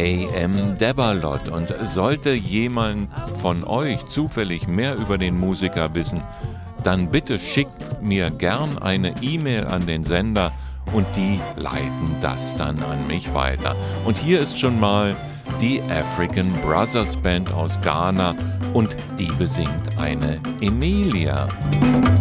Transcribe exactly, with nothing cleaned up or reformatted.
A M Debalot. Und sollte jemand von euch zufällig mehr über den Musiker wissen, dann bitte schickt mir gern eine E-Mail an den Sender und die leiten das dann an mich weiter. Und hier ist schon mal die African Brothers Band aus Ghana und die besingt eine Emilia.